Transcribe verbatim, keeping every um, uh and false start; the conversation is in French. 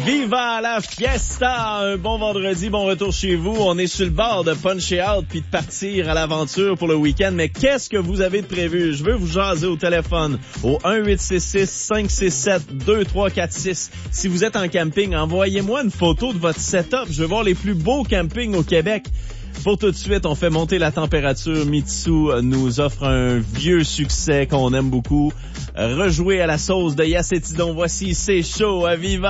Viva la fiesta! Un bon vendredi, bon retour chez vous. On est sur le bord de puncher out puis de partir à l'aventure pour le week-end. Mais qu'est-ce que vous avez de prévu? Je veux vous jaser au téléphone au un huit six six, cinq six sept, deux trois quatre six. Si vous êtes en camping, envoyez-moi une photo de votre setup. Je veux voir les plus beaux campings au Québec. Pour tout de suite, on fait monter la température. Mitsu nous offre un vieux succès qu'on aime beaucoup. Rejouer à la sauce de Yacétidon. Voici C'est chaud à Viva.